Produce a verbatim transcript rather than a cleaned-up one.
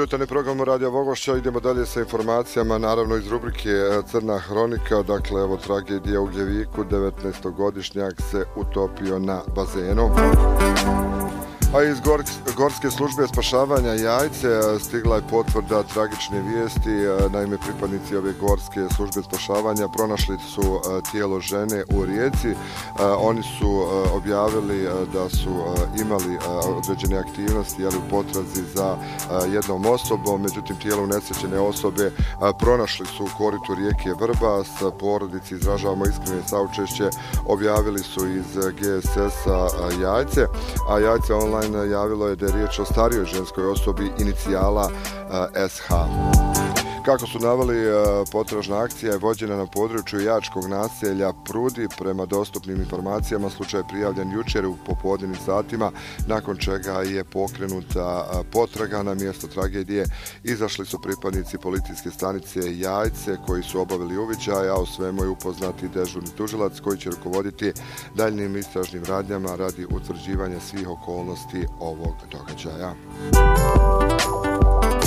jutarnji program Radio Vogošća. Idemo dalje sa informacijama, naravno iz rubrike Crna hronika. Dakle, evo tragedija u Gljeviku, devetnaestogodišnjak se utopio na bazenu. A iz Gorske službe spašavanja Jajce stigla je potvrda tragične vijesti. Naime, pripadnici ove Gorske službe spašavanja pronašli su tijelo žene u rijeci. Oni su objavili da su imali određene aktivnosti u potrazi za jednom osobom, međutim tijelo unesrećene osobe pronašli su u koritu rijeke Vrbas. Porodici izražavamo iskreno saučešće, objavili su iz G S S-a Jajce, a Jajce online javilo je da je riječ o starijoj ženskoj osobi inicijala S H. Kako su naveli, potražna akcija je vođena na području jačkog naselja Prudi. Prema dostupnim informacijama slučaj je prijavljen jučer u popodnevnim satima, nakon čega je pokrenuta potraga. Na mjesto tragedije izašli su pripadnici policijske stanice Jajce koji su obavili uviđaj, a o svemu je upoznati dežurni tužilac koji će rukovoditi daljnjim istražnim radnjama radi utvrđivanja svih okolnosti ovog događaja.